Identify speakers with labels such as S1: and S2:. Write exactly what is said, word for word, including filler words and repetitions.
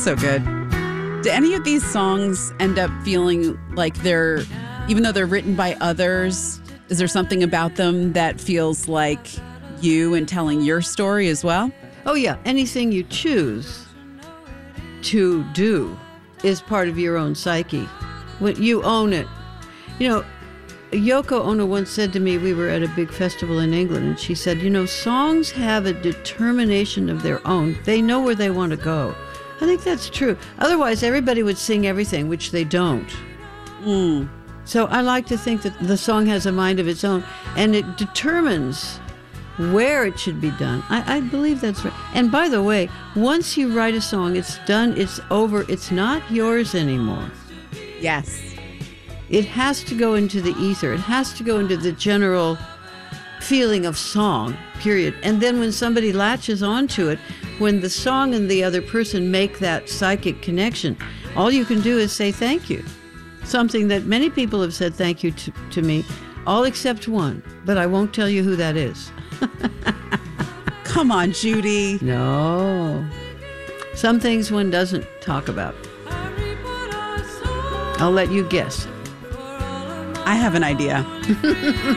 S1: So good. Do any of these songs end up feeling like they're, even though they're written by others, is there something about them that feels like you and telling your story as well?
S2: Oh, yeah. Anything you choose to do is part of your own psyche. When you own it. You know, Yoko Ono once said to me, we were at a big festival in England, and she said, you know, songs have a determination of their own. They know where they want to go. I think that's true. Otherwise, everybody would sing everything, which they don't.
S1: Mm.
S2: So I like to think that the song has a mind of its own, and it determines where it should be done. I, I believe that's right. And by the way, once you write a song, it's done, it's over, it's not yours anymore.
S1: Yes.
S2: It has to go into the ether. It has to go into the general feeling of song, period. And then when somebody latches onto it, when the song and the other person make that psychic connection, all you can do is say thank you. Something that many people have said thank you to, to me, all except one, but I won't tell you who that is.
S1: Come on, Judy.
S2: No. Some things one doesn't talk about. I'll let you guess.
S1: I have an idea.